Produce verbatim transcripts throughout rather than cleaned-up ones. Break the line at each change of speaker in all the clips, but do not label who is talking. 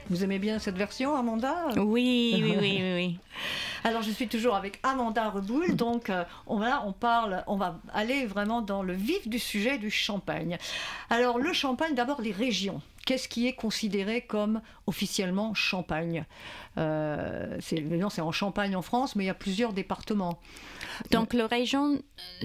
Vous aimez bien cette version, Amanda?
Oui, oui, oui, oui, oui.
Alors, je suis toujours avec Amanda Reboul, donc euh, on, va, on, parle, on va aller vraiment dans le vif du sujet du champagne. Alors, le champagne, d'abord les régions. Qu'est-ce qui est considéré comme officiellement champagne? euh, c'est, non, c'est en Champagne en France, mais il y a plusieurs départements.
Donc, la région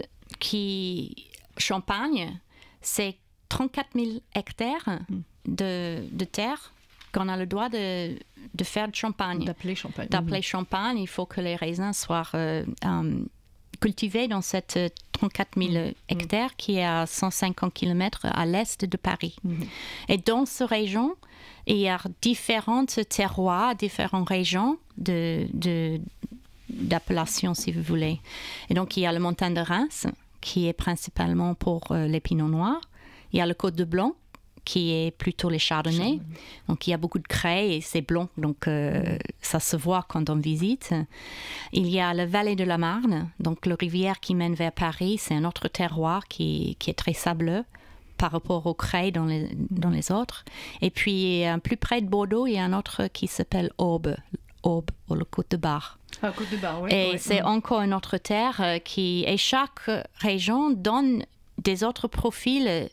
qui Champagne, c'est trente-quatre mille hectares de, de terre qu'on a le droit de, de faire de champagne.
D'appeler champagne.
D'appeler mmh. champagne. Il faut que les raisins soient euh, um, cultivés dans cette trente-quatre mille mmh. hectares qui est à cent cinquante kilomètres à l'est de Paris. Mmh. Et dans cette région, il y a différents terroirs, différentes régions de, de, d'appellation, si vous voulez. Et donc, il y a la montagne de Reims, qui est principalement pour euh, les pinots noirs. Il y a le Côte de Blanc, qui est plutôt les chardonnays. Donc, il y a beaucoup de craie et c'est blanc, donc euh, mmh. ça se voit quand on visite. Il y a la vallée de la Marne, donc la rivière qui mène vers Paris. C'est un autre terroir qui, qui est très sableux par rapport aux craie dans les, dans les autres. Et puis, euh, plus près de Bordeaux, il y a un autre qui s'appelle Aube, Aube, ou le Côte de Bar.
Ah, Côte de Bar, oui.
Et
oui.
c'est mmh. encore une autre terre euh, qui... Et chaque région donne des autres profils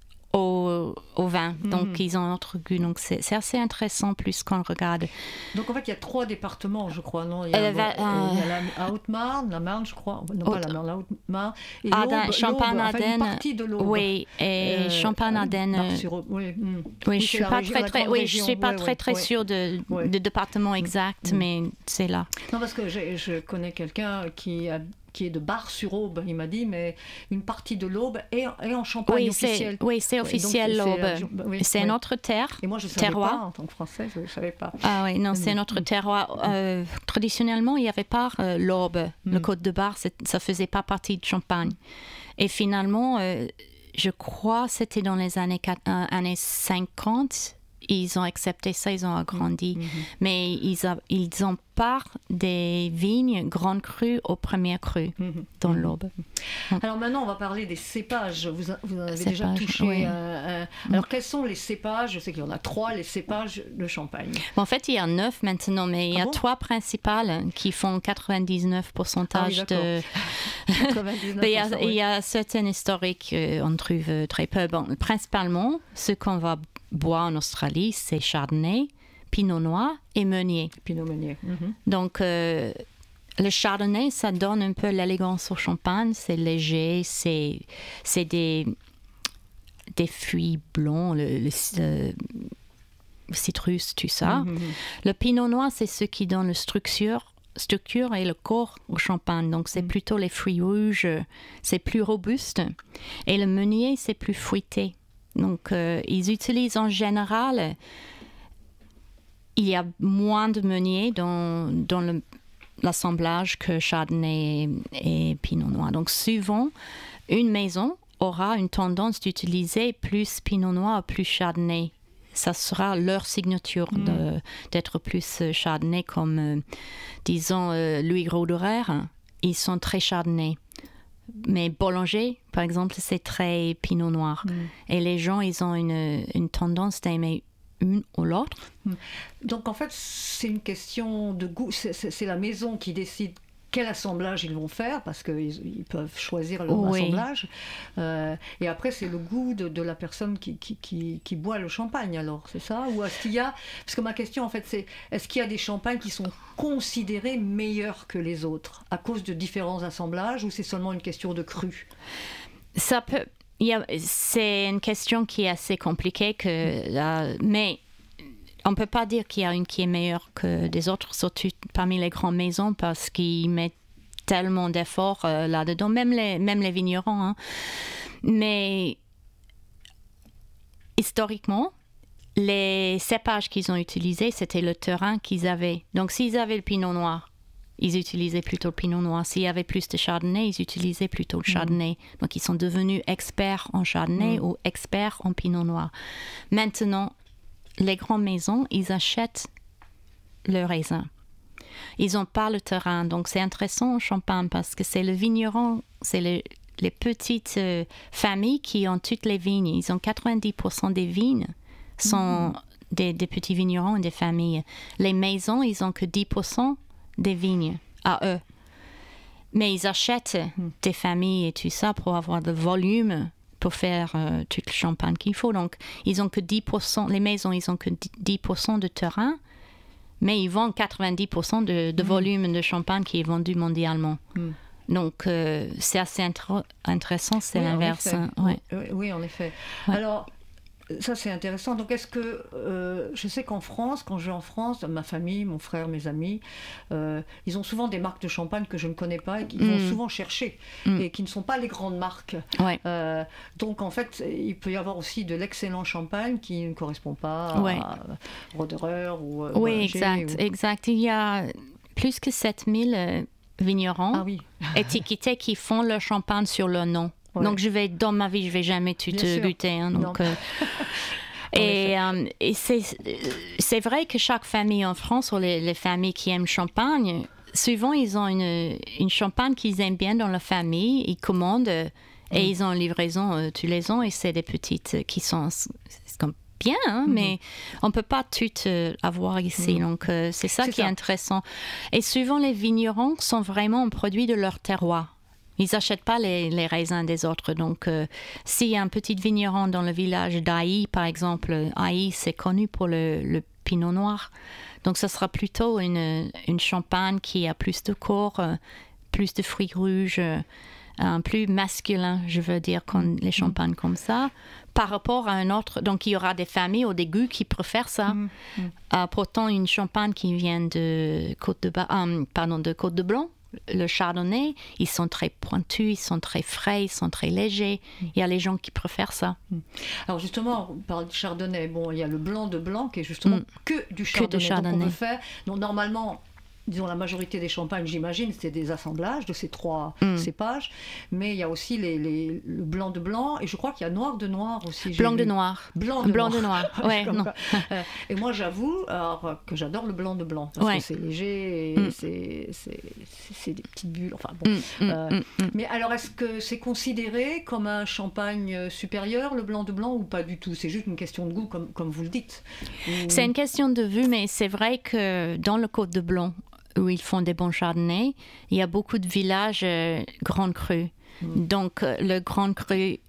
au, au vin. Mm-hmm. Donc, ils ont un autre goût. Donc, c'est, c'est assez intéressant plus qu'on regarde.
Donc, en fait, il y a trois départements, je crois, non? Il y a, euh, bon, va, euh, il y a la Haute-Marne, la Marne, je crois. Non, Haute... pas la Marne, la Haute-Marne. Et l'Aube,
Champagne-Ardenne.
Enfin, une partie de l'Aube.
Oui, et euh, Champagne-Ardenne.
Euh, oui, mm.
oui, oui, je suis pas région, très, très, oui, je suis pas ouais, très, très
ouais,
sûre de, ouais. de département exact, mm. mais c'est là.
Non, parce que je connais quelqu'un qui a qui est de Bar-sur-Aube, il m'a dit, mais une partie de l'Aube est, est en Champagne
oui,
officiel.
C'est, oui, c'est officiel, donc, l'Aube. C'est, oui, c'est oui. notre terre.
Et moi, je ne savais
terroir.
pas, en tant que Français, je ne savais pas.
Ah oui, non, c'est notre terroir. Euh, traditionnellement, il n'y avait pas euh, l'Aube. Mm. Le Côte de Bar, ça ne faisait pas partie de Champagne. Et finalement, euh, je crois c'était dans les années, euh, années cinquante, ils ont accepté ça, ils ont agrandi. Mm-hmm. Mais ils, a, ils ont part des vignes grandes crues aux premières crues mm-hmm. dans l'Aube.
Alors maintenant, on va parler des cépages. Vous, vous en avez
cépages,
déjà touché.
Oui.
Euh, euh, alors, quels sont les cépages? Je sais qu'il y en a trois, les cépages de Champagne.
En fait, il y a neuf maintenant, mais il y a ah bon? trois principales qui font quatre-vingt-dix-neuf pour cent
ah oui,
de...
quatre-vingt-dix-neuf
il, y a,
oui.
il y a certains historiques, euh, on trouve très peu. Bon, principalement, ce qu'on va boire en Australie, c'est Chardonnay, Pinot Noir et Meunier.
Pinot Meunier. Mm-hmm.
Donc, euh, le Chardonnay, ça donne un peu l'élégance au champagne. C'est léger, c'est, c'est des, des fruits blancs, le, le, le citrus, tout ça. Mm-hmm. Le Pinot Noir, c'est ce qui donne la structure, structure et le corps au champagne. Donc, c'est mm-hmm. plutôt les fruits rouges, c'est plus robuste. Et le Meunier, c'est plus fruité. Donc, euh, ils utilisent en général, il y a moins de meunier dans, dans le, l'assemblage que Chardonnay et, et Pinot Noir. Donc, souvent, une maison aura une tendance d'utiliser plus Pinot Noir, plus Chardonnay. Ça sera leur signature mmh. de, d'être plus Chardonnay, comme, euh, disons, euh, Louis Roederer. Ils sont très Chardonnay. Mais Boulanger, par exemple, c'est très Pinot Noir. Mm. Et les gens, ils ont une, une tendance d'aimer une ou l'autre.
Mm. Donc, en fait, c'est une question de goût. C'est, c'est, c'est la maison qui décide quel assemblage ils vont faire, parce qu'ils ils peuvent choisir leur oui. assemblage. Euh, et après, c'est le goût de, de la personne qui, qui, qui, qui boit le champagne, alors, c'est ça? Ou est-ce qu'il y a... Parce que ma question, en fait, c'est est-ce qu'il y a des champagnes qui sont considérés meilleurs que les autres à cause de différents assemblages, ou c'est seulement une question de cru?
Ça peut... Il y a, c'est une question qui est assez compliquée, que, euh, mais... On ne peut pas dire qu'il y a une qui est meilleure que des autres, surtout parmi les grandes maisons, parce qu'ils mettent tellement d'efforts euh, là-dedans, même les, même les vignerons. Hein. Mais historiquement, les cépages qu'ils ont utilisés, c'était le terrain qu'ils avaient. Donc, s'ils avaient le pinot noir, ils utilisaient plutôt le pinot noir. S'il y avait plus de chardonnay, ils utilisaient plutôt le chardonnay. Mmh. Donc, ils sont devenus experts en chardonnay mmh. ou experts en pinot noir. Maintenant, les grandes maisons, ils achètent le raisin. Ils n'ont pas le terrain. Donc, c'est intéressant en Champagne parce que c'est le vigneron, c'est le, les petites euh, familles qui ont toutes les vignes. Ils ont quatre-vingt-dix pour cent des vignes sont mmh. des, des petits vignerons et des familles. Les maisons, ils n'ont que dix pour cent des vignes à eux. Mais ils achètent mm. des familles et tout ça pour avoir le volume pour faire euh, tout le champagne qu'il faut. Donc, ils ont que dix pour cent, les maisons, ils ont que dix pour cent de terrain, mais ils vendent quatre-vingt-dix pour cent de, de mm. volume de champagne qui est vendu mondialement. Mm. Donc, euh, c'est assez intra- intéressant, c'est
oui,
l'inverse.
En
ouais.
oui, oui, en effet. Ouais. Alors, ça, c'est intéressant. Donc, est-ce que... Euh, je sais qu'en France, quand je vais en France, ma famille, mon frère, mes amis, euh, ils ont souvent des marques de champagne que je ne connais pas et qu'ils mm. vont souvent chercher mm. et qui ne sont pas les grandes marques. Ouais. Euh, donc, en fait, il peut y avoir aussi de l'excellent champagne qui ne correspond pas ouais. à Roederer ou... Euh,
oui,
ou
exact,
ou...
exact. Il y a plus que sept mille euh, vignerons ah, oui. étiquetés qui font leur champagne sur leur nom. Ouais. Donc, je vais, dans ma vie, je ne vais jamais tout goûter. Hein, donc, euh, et euh, et c'est, c'est vrai que chaque famille en France, ou les, les familles qui aiment champagne, souvent, ils ont une, une champagne qu'ils aiment bien dans leur famille. Ils commandent et mm. ils ont une livraison euh, tous les ans. Et c'est des petites qui sont comme bien, hein, mm-hmm. mais on ne peut pas tout euh, avoir ici. Mm. Donc, euh, c'est ça c'est qui ça. est intéressant. Et souvent, les vignerons sont vraiment un produit de leur terroir. Ils n'achètent pas les, les raisins des autres. Donc, euh, s'il y a un petit vigneron dans le village d'Ailly, par exemple, Ailly, c'est connu pour le, le pinot noir. Donc, ce sera plutôt une, une champagne qui a plus de corps, euh, plus de fruits rouges, euh, un plus masculin, je veux dire, comme les champagnes comme ça, par rapport à un autre. Donc, il y aura des familles au début qui préfèrent ça. Mm, mm. Euh, pourtant, une champagne qui vient de Côte de, ba- euh, pardon, de Côte de Blanc, le chardonnay, ils sont très pointus, ils sont très frais, ils sont très légers. Mm. Il y a les gens qui préfèrent ça. Mm.
Alors justement, on parle du chardonnay. Bon, il y a le blanc de blanc qui est justement mm. que du chardonnay. Que de chardonnay. Donc on peut faire. Donc normalement, disons la majorité des champagnes, j'imagine, c'est des assemblages de ces trois mm. cépages. Mais il y a aussi les, les, le blanc de blanc et je crois qu'il y a noir de noir aussi.
Blanc de noir.
Blanc de
blanc
noir.
De noir. Ouais, non.
euh, et moi, j'avoue alors, que j'adore le blanc de blanc parce ouais. que c'est léger, et mm. c'est, c'est, c'est, c'est des petites bulles. Enfin bon. Mm, euh, mm, mm. Mais alors, est-ce que c'est considéré comme un champagne supérieur, le blanc de blanc, ou pas du tout? C'est juste une question de goût, comme, comme vous le dites. Ou...
C'est une question de vue, mais c'est vrai que dans le Côte de Blanc, où ils font des bons chardonnays, il y a beaucoup de villages euh, grands crus. Mm. Donc, euh, le grand cru,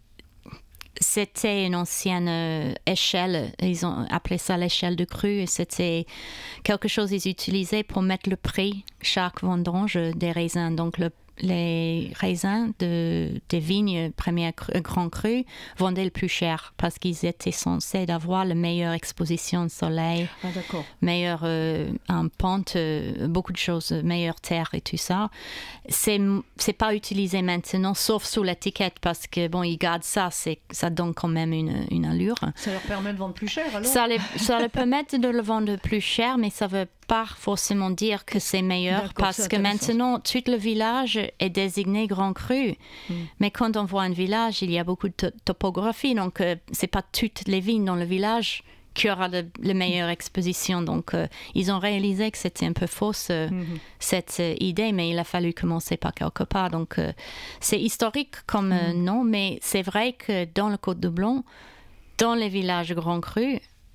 c'était une ancienne euh, échelle. Ils ont appelé ça l'échelle de cru. Et c'était quelque chose qu'ils utilisaient pour mettre le prix chaque vendange des raisins. Donc, le les raisins de, des vignes première cru, grand cru vendaient le plus cher parce qu'ils étaient censés avoir la meilleure exposition de soleil,
ah, d'accord.
meilleure euh, en pente, euh, beaucoup de choses, meilleure terre et tout ça. C'est, c'est pas utilisé maintenant, sauf sous l'étiquette parce que bon, ils gardent ça, c'est, ça donne quand même une, une allure.
Ça leur permet de vendre plus cher alors?
Ça, les, ça leur permet de le vendre plus cher, mais ça veut pas forcément dire que c'est meilleur. D'accord, parce que maintenant, tout le village est désigné grand cru. Mm. Mais quand on voit un village, il y a beaucoup de t- topographie. Donc, euh, c'est pas toutes les vignes dans le village qui aura le, le meilleure exposition. Donc, euh, ils ont réalisé que c'était un peu fausse, euh, mm-hmm. cette euh, idée, mais il a fallu commencer par quelque part. Donc, euh, c'est historique comme euh, mm. nom, mais c'est vrai que dans le Côte de Blanc, dans les villages grand cru,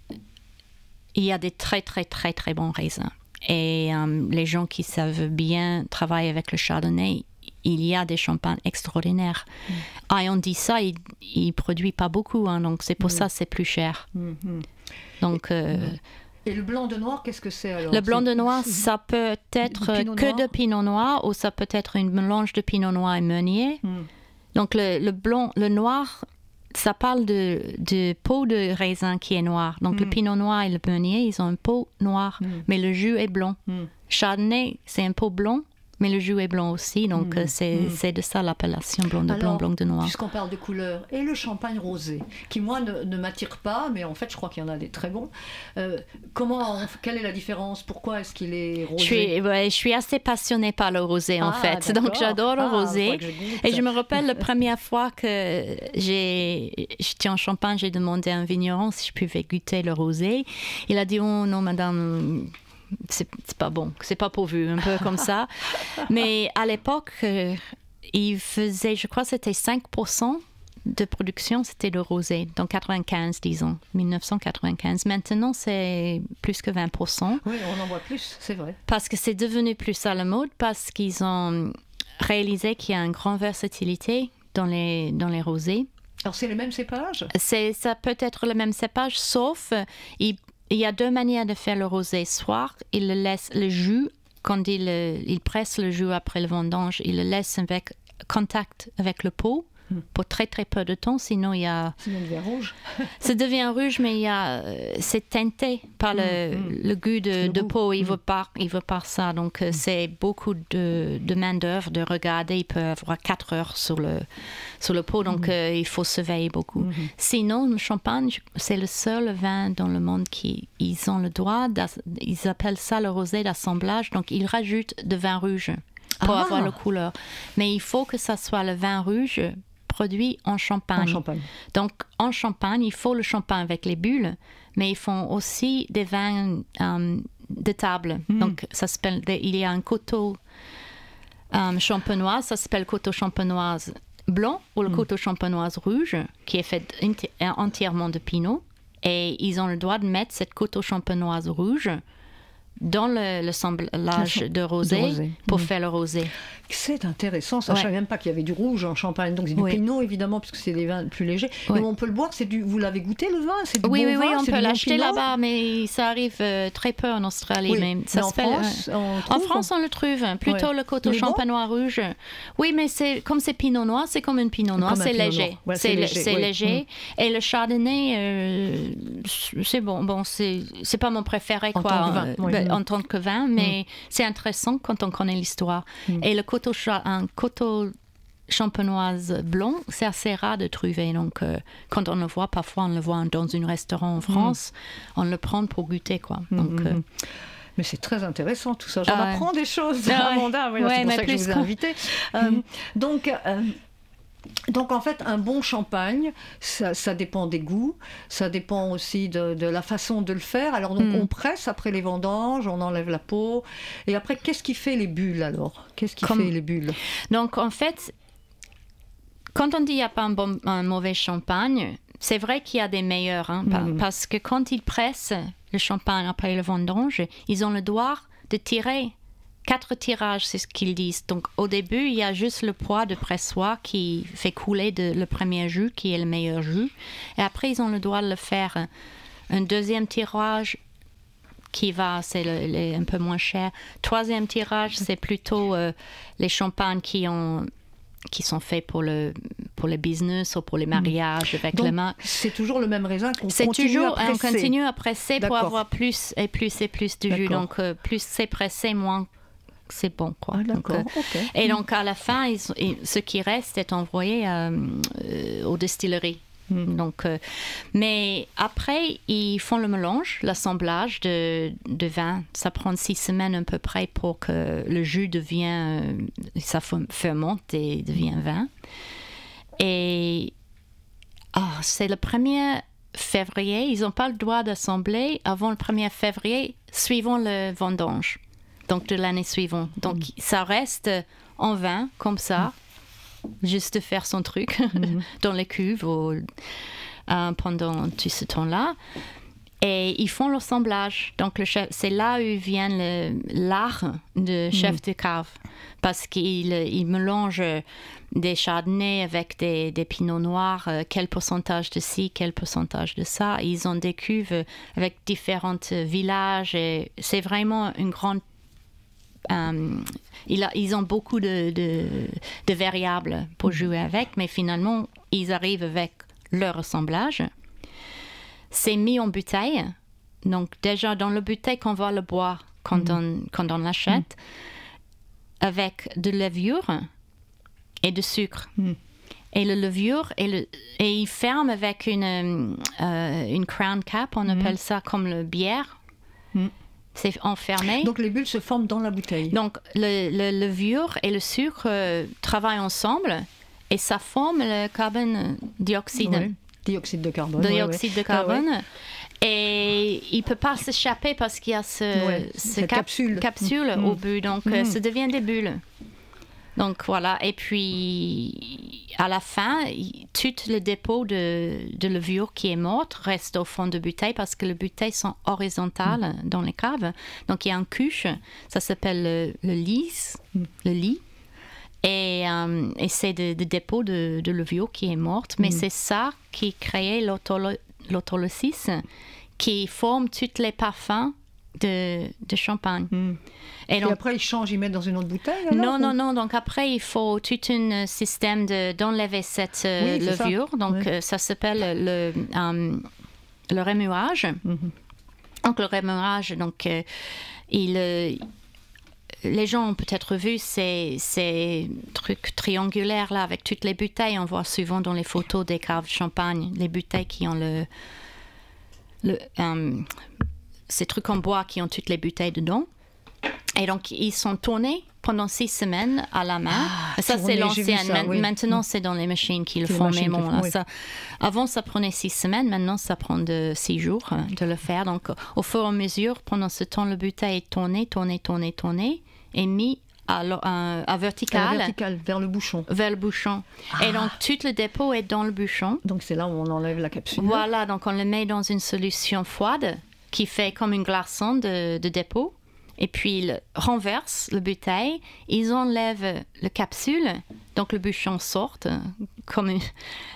il y a des très, très, très, très bons raisins. Et euh, les gens qui savent bien travailler avec le chardonnay, il y a des champagnes extraordinaires. Mm. Ah, et on dit ça, il ne produit pas beaucoup, hein, donc c'est pour mm. ça que c'est plus cher. Mm-hmm. Donc... Euh, mm.
Et le blanc de noir, qu'est-ce que c'est alors?
Le blanc de noir, ça peut être que de pinot noir ou ça peut être une mélange de pinot noir et meunier. Mm. Donc le, le blanc, le noir... Ça parle de, de peau de raisin qui est noire. Donc, mm. le pinot noir et le meunier, ils ont une peau noire, mm. mais le jus est blanc. Mm. Chardonnay, c'est un peau blanc, mais le jus est blanc aussi. Donc, mm. c'est, mm. c'est de ça l'appellation blanc de
Alors,
blanc, blanc de noir.
Puisqu'on parle de couleur, et le champagne rosé, qui, moi, ne, ne m'attire pas, mais en fait, je crois qu'il y en a des très bons. Euh, comment, quelle est la différence? Pourquoi est-ce qu'il est rosé? Je suis,
ouais, je suis assez passionnée par le rosé, en ah, fait. D'accord. Donc, j'adore le ah, rosé. Je et je me rappelle la première fois que j'ai, j'étais en Champagne, j'ai demandé à un vigneron si je pouvais goûter le rosé. Il a dit, oh non, madame... C'est, c'est pas bon, c'est pas pourvu, un peu comme ça. Mais à l'époque, euh, il faisait, je crois que c'était cinq pour cent de production, c'était le rosé, dans quatre-vingt-quinze, disons, dix-neuf cent quatre-vingt-quinze. Maintenant, c'est plus que vingt pour cent.
Oui, on en voit plus, c'est vrai.
Parce que c'est devenu plus à la mode, parce qu'ils ont réalisé qu'il y a une grande versatilité dans les, dans les rosés.
Alors, c'est les mêmes cépages?
C'est, ça peut être le même cépage, sauf il, il y a deux manières de faire le rosé. Soit il le laisse le jus, quand il, il presse le jus après le vendange, il le laisse avec contact avec le pot hmm. pour très très peu de temps, sinon il y a...
Sinon il devient rouge.
Ça devient rouge, mais il y a, c'est teinté par le, hmm. le goût de, le de goût. Peau. Il ne hmm. veut pas, il veut pas ça. Donc hmm. c'est beaucoup de, de main d'œuvre de regarder. Il peut avoir quatre heures sur le, sur le pot, donc hmm. euh, il faut surveiller beaucoup. Hmm. Sinon, le champagne, c'est le seul vin dans le monde qui ils ont le droit, ils appellent ça le rosé d'assemblage, donc ils rajoutent de vin rouge pour ah. avoir la couleur. Mais il faut que ça soit le vin rouge produit en Champagne.
En Champagne.
Donc, en Champagne, il faut le champagne avec les bulles, mais ils font aussi des vins um, de table. Mm. Donc, ça s'appelle, il y a un coteau um, champenoise, ça s'appelle coteau champenoise blanc ou le mm. coteau champenoise rouge, qui est fait inti- entièrement de pinot. Et ils ont le droit de mettre cette coteau champenoise rouge dans le, le semblage de rosé, de rosé. pour mmh. faire le rosé.
C'est intéressant, ça. Ouais. Je ne savais même pas qu'il y avait du rouge en Champagne. Donc c'est du oui. pinot, évidemment, puisque c'est des vins plus légers. Oui. Et on peut le boire, c'est du... vous l'avez goûté, le vin? C'est du
Oui,
bon
oui,
vin,
oui, on
c'est
peut
du
l'acheter
bon
là-bas, mais ça arrive euh, très peu en Australie.
Oui.
Mais ça
mais en,
fait,
France,
euh,
on trouve,
en France, on le trouve. Plutôt ouais. le coteau champenois bon? rouge. Oui, mais c'est, comme c'est pinot noir, c'est comme une pinot noir. C'est léger.
Ouais,
c'est,
c'est léger.
C'est
oui.
léger. Mm. Et le chardonnay, euh, c'est bon. Bon, c'est, c'est pas mon préféré
en,
quoi,
tant, que vin,
euh,
oui.
ben, en tant que vin, mais mm. c'est intéressant quand on connaît l'histoire. Mm. Et le coteau, un coteau champenoise blanc, c'est assez rare de trouver. Donc, euh, quand on le voit, parfois on le voit dans un restaurant en France, mmh. on le prend pour goûter, quoi. Donc, mmh. euh...
Mais c'est très intéressant tout ça. J'en
ah,
apprends des choses,
ah,
Amanda. Oui, ouais, c'est pour ça que je vous ai invité.
Mmh.
Euh, donc... Euh, Donc en fait, un bon champagne, ça, ça dépend des goûts, ça dépend aussi de, de la façon de le faire. Alors donc, mm. on presse après les vendanges, on enlève la peau. Et après, qu'est-ce qui fait les bulles alors? Qu'est-ce qui Comme... fait les bulles?
Donc en fait, quand on dit qu'il n'y a pas un, bon, un mauvais champagne, c'est vrai qu'il y a des meilleurs. Hein, mm. Parce que quand ils pressent le champagne après le vendange, ils ont le droit de tirer. Quatre tirages, c'est ce qu'ils disent. Donc, au début, il y a juste le poids de pressoir qui fait couler de, le premier jus, qui est le meilleur jus. Et après, ils ont le droit de le faire. Un deuxième tirage qui va, c'est le, le, un peu moins cher. Troisième tirage, c'est plutôt euh, les champagnes qui ont... qui sont faits pour le, pour le business ou pour les mariages avec
Donc,
les mains.
C'est toujours le même raisin qu'on
c'est
continue
toujours,
à presser.
On continue à presser
D'accord.
pour avoir plus et plus et plus de jus. Donc, euh, plus c'est pressé, moins c'est bon, quoi.
Ah, d'accord,
donc, euh,
okay.
Et donc, à la fin, ils, ils, ce qui reste est envoyé euh, euh, aux distilleries. Mm. Donc, euh, mais après, ils font le mélange, l'assemblage de, de vin. Ça prend six semaines à peu près pour que le jus devienne, euh, ça fermente et devient vin. Et oh, c'est le premier février. Ils n'ont pas le droit d'assembler avant le premier février, suivant le vendange. Donc, de l'année suivante. Donc, mm. ça reste en vin, comme ça, mm. juste de faire son truc mm. dans les cuves ou, euh, pendant tout ce temps-là. Et ils font l'assemblage. Donc, le chef, c'est là où vient le, l'art de chef mm. de cave. Parce qu'il il mélange des chardonnays avec des, des pinots noirs, euh, quel pourcentage de ci, quel pourcentage de ça. Ils ont des cuves avec différents villages. Et c'est vraiment une grande Um, il a, ils ont beaucoup de, de, de variables pour jouer avec, mais finalement, ils arrivent avec leur assemblage. C'est mis en bouteille. Donc, déjà, dans la bouteille, qu'on va le boire quand, mm. on, quand on l'achète, mm. avec de levure et de sucre. Mm. Et le levure, et, le, et il ferme avec une, euh, une crown cap, on mm. appelle ça comme le bière. Mm. C'est enfermé.
Donc les bulles se forment dans la bouteille.
Donc le, le levure et le sucre euh, travaillent ensemble et ça forme le carbone dioxyde.
Oui. Dioxyde de carbone.
Dioxyde
oui,
de carbone.
Ah, oui.
Et il ne peut pas s'échapper parce qu'il y a ce,
ouais,
ce
cap-
capsule, capsule mmh. au bout. Donc mmh. euh, ça devient des bulles. Donc voilà. Et puis à la fin, tout le dépôt de, de levure qui est morte reste au fond de bouteille parce que les bouteilles sont horizontales mm. dans les caves. Donc il y a une couche, ça s'appelle le, le lisse, mm. le lit. Et, euh, et c'est le de, de dépôt de, de levure qui est morte. Mais mm. c'est ça qui crée l'autolo- l'autolysis, qui forme tous les parfums de, de champagne.
Mm. Et, et donc, après, ils changent, ils mettent dans une autre bouteille alors,
Non,
ou...
non, non. Donc après, il faut tout un système de, d'enlever cette euh, oui, levure. Ça. Donc oui. euh, ça s'appelle le, um, le remuage. Mm-hmm. Donc le remuage, donc, euh, il... Euh, les gens ont peut-être vu ces, ces trucs triangulaires là avec toutes les bouteilles. On voit souvent dans les photos des caves de champagne les bouteilles qui ont le, le um, ces trucs en bois qui ont toutes les bouteilles dedans. Et donc ils sont tournés pendant six semaines à la main. Ah, ça tourné, c'est l'ancienne. Ça, oui. Maintenant c'est dans les machines qui le font. Mais bon, là, oui. ça, avant ça prenait six semaines. Maintenant ça prend de six jours de le faire. Donc au fur et à mesure, pendant ce temps, la bouteille est tournée, tournée, tournée, tournée. Et mis à, à, à vertical,
vertical, vers le bouchon.
Vers le bouchon. Ah. Et donc, tout le dépôt est dans le bouchon.
Donc, c'est là où on enlève la capsule.
Voilà, donc on le met dans une solution froide qui fait comme une glaçon de, de dépôt. Et puis, ils renversent la bouteille. Ils enlèvent la capsule. Donc, le bouchon sort comme, une,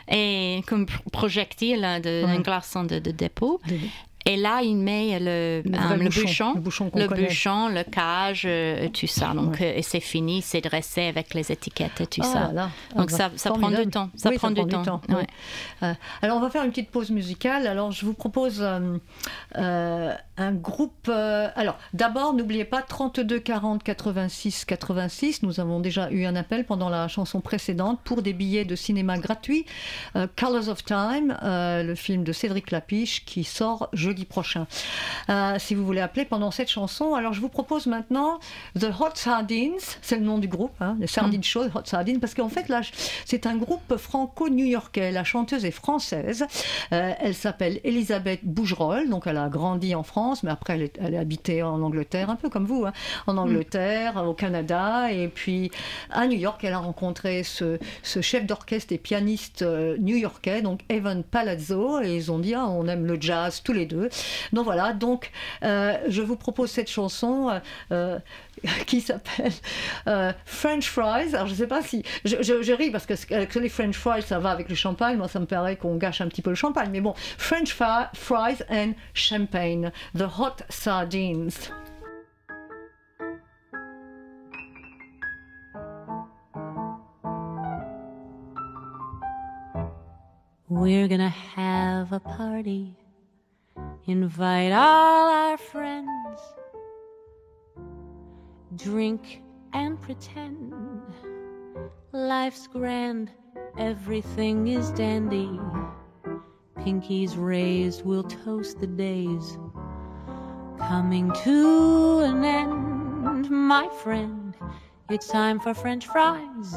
et, comme projectile de, ouais. d'un glaçon de, de dépôt. De... Et là, il met le, le, um, le bouchon, le bouchon, le, bouchon, le cage, euh, tout ça. Donc, ouais. euh, et c'est fini, c'est dressé avec les étiquettes et tout ah, ça. Là. Donc, ah, ça, ça prend du temps. Ça,
oui,
prend,
ça
du
prend
temps.
du temps. Ouais. Euh, alors, on va faire une petite pause musicale. Alors, je vous propose euh, euh, un groupe. Euh, alors, d'abord, n'oubliez pas trente-deux quarante quatre-vingt-six quatre-vingt-six. Nous avons déjà eu un appel pendant la chanson précédente pour des billets de cinéma gratuits. Euh, Colors of Time, euh, le film de Cédric Lapiche qui sort jeudi prochain. Euh, si vous voulez appeler pendant cette chanson, alors je vous propose maintenant The Hot Sardines, c'est le nom du groupe, hein, les Sardines chaudes, Hot Sardines, parce qu'en fait là, c'est un groupe franco-new-yorkais. La chanteuse est française, euh, elle s'appelle Elisabeth Bougerolles, donc elle a grandi en France, mais après elle est, elle est habitée en Angleterre, un peu comme vous, hein, en Angleterre, mm. au Canada, et puis à New York, elle a rencontré ce, ce chef d'orchestre et pianiste euh, new-yorkais, donc Evan Palazzo, et ils ont dit ah, on aime le jazz tous les deux. Donc voilà, donc euh, je vous propose cette chanson euh, euh, qui s'appelle euh, French Fries. Alors je ne sais pas si... Je, je, je ris parce que, que les French Fries, ça va avec le champagne. Moi, ça me paraît qu'on gâche un petit peu le champagne. Mais bon, French Fries and Champagne, The Hot Sardines.
We're gonna have a party. Invite all our friends. Drink and pretend. Life's grand, everything is dandy. Pinkies raised, we'll toast the days. Coming to an end, my friend. It's time for French fries